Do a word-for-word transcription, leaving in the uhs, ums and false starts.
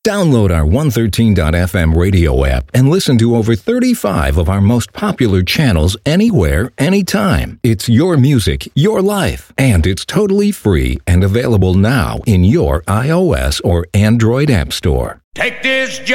Download our one thirteen dot f m radio app and listen to over thirty-five of our most popular channels anywhere, anytime. It's your music, your life, and it's totally free and available now in your iOS or Android app store. Take this job.